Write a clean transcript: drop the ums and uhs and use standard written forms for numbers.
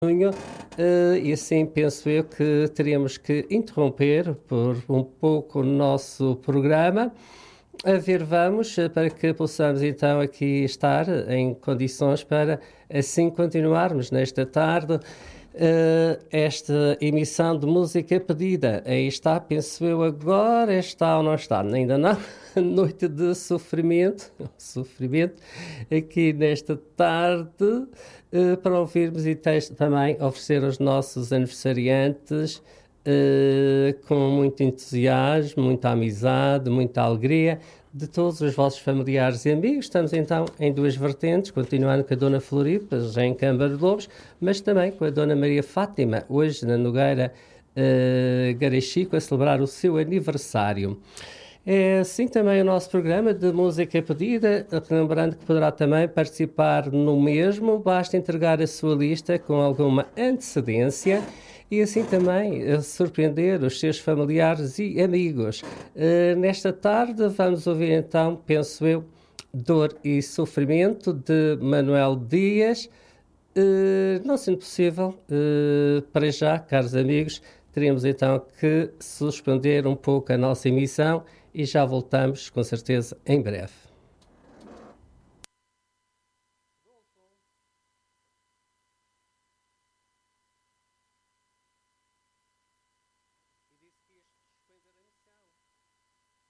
junho, e assim penso eu que teríamos que interromper por um pouco o nosso programa. A ver, vamos, para que possamos então aqui estar em condições para assim continuarmos nesta tarde. Esta emissão de música pedida. Aí está, penso eu agora, está ou não está? Ainda não. Noite de sofrimento, sofrimento, aqui nesta tarde, para ouvirmos e também oferecer aos nossos aniversariantes, com muito entusiasmo, muita amizade, muita alegria, de todos os vossos familiares e amigos. Estamos então em duas vertentes, continuando com a Dona Floripa, já em Câmara de Lobos, mas também com a Dona Maria Fátima, hoje na Nogueira Garachico, a celebrar o seu aniversário. É assim também o nosso programa de música pedida, lembrando que poderá também participar no mesmo, basta entregar a sua lista com alguma antecedência e assim também surpreender os seus familiares e amigos. Nesta tarde vamos ouvir então, penso eu, Dor e Sofrimento, de Manuel Dias. Não sendo possível, para já, caros amigos, teremos então que suspender um pouco a nossa emissão e já voltamos, com certeza, em breve.